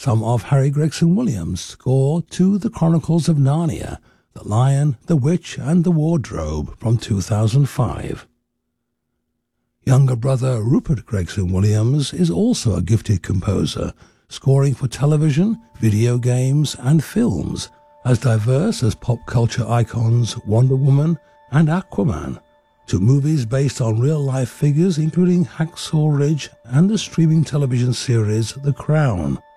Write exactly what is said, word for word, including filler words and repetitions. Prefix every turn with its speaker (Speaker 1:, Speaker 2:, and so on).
Speaker 1: some of Harry Gregson Williams' score to The Chronicles of Narnia, The Lion, the Witch and the Wardrobe from two thousand five. Younger brother Rupert Gregson Williams is also a gifted composer, scoring for television, video games and films as diverse as pop culture icons Wonder Woman and Aquaman, to movies based on real-life figures including Hacksaw Ridge and the streaming television series The Crown,